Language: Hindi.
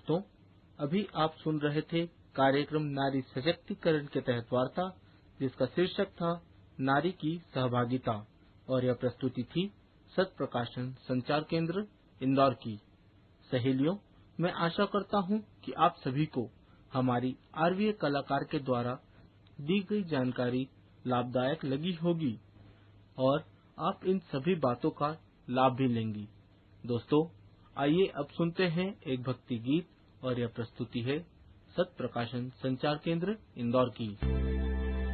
दोस्तों, अभी आप सुन रहे थे कार्यक्रम नारी सशक्तिकरण के तहत वार्ता, जिसका शीर्षक था नारी की सहभागिता, और यह प्रस्तुति थी सत्य प्रकाशन संचार केंद्र इंदौर की। सहेलियों, मैं आशा करता हूँ कि आप सभी को हमारी आरवीए कलाकार के द्वारा दी गई जानकारी लाभदायक लगी होगी और आप इन सभी बातों का लाभ भी लेंगी। दोस्तों, आइए अब सुनते हैं एक भक्ति गीत, और यह प्रस्तुति है सत्य प्रकाशन संचार केंद्र इंदौर की।